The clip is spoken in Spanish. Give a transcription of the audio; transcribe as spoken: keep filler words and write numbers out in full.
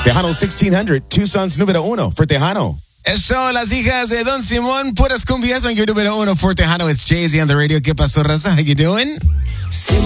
Tejano sixteen hundred, Tucson's número uno for Tejano. Eso, las hijas de Don Simón, puras cumbias on your número uno for Tejano. It's Jay-Z on the radio. ¿Qué pasó, raza? How you doing?